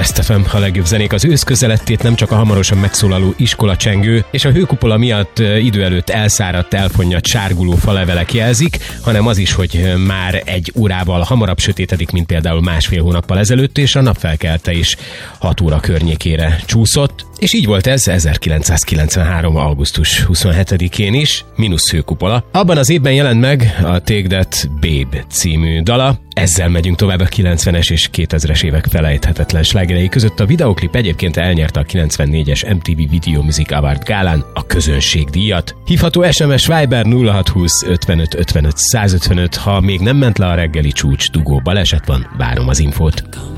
Best FM, a legjobb zenék az ősz közelettét nem csak a hamarosan megszólaló iskolacsengő és a hőkupola miatt idő előtt elszáradt, elfonnyat, sárguló falevelek jelzik, hanem az is, hogy már egy órával hamarabb sötétedik, mint például másfél hónappal ezelőtt, és a napfelkelte is 6 óra környékére csúszott. És így volt ez 1993. augusztus 27-én is, mínusz hőkupola. Abban az évben jelent meg a Take That Babe című dala. Ezzel megyünk tovább a 90-es és 2000-es évek felejthetetlen slágerei között. A videoklip egyébként elnyerte a 94-es MTV Video Music Award gálán a közönségdíjat. Hívható SMS Viber 0620 55 55 155, ha még nem ment le a reggeli csúcs, dugó, baleset van, várom az infót.